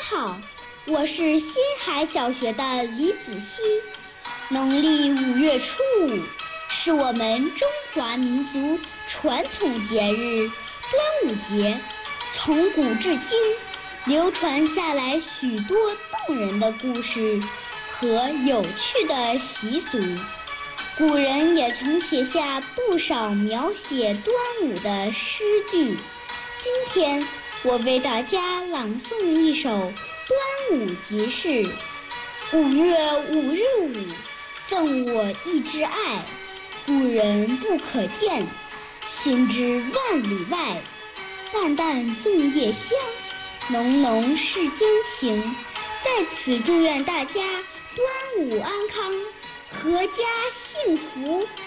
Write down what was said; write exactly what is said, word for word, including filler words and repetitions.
好，我是新海小学的李子熙。农历五月初五是我们中华民族传统节日端午节，从古至今流传下来许多动人的故事和有趣的习俗。古人也曾写下不少描写端午的诗句。今天我为大家朗诵一首端午即事。五月五日午，赠我一枝艾，故人不可见，心之万里外。淡淡粽叶香，浓浓世间情。在此祝愿大家端午安康，阖家幸福。